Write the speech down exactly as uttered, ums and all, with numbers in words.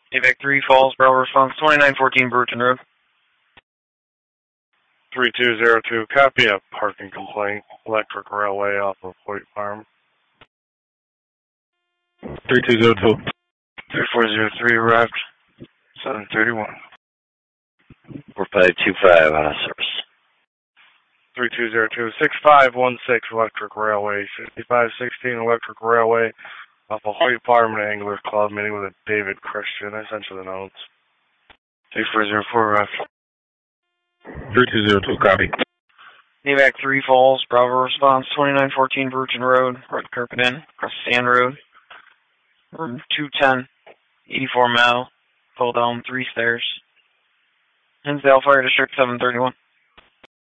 AVAC three Falls, Bravo response twenty-nine fourteen Brewerton Road. three two zero two, copy a parking complaint, Electric Railway off of Hoyt Farm. three two zero two. three four zero three arrived, seven thirty-one. four five two five on a service. three two zero two, six five one six Electric Railway, fifty-five sixteen Electric Railway off of Hoyt Farm and Anglers Club, meeting with a David Christian. I sent you the notes. three four zero four arrived. three two zero two, copy. AVAC three Falls, Bravo response twenty-nine fourteen Brewerton Road, right Carpet Inn, across Sand Road. Room two ten, eighty-four mile, pull down three stairs. Hinsdale Fire District seven thirty-one.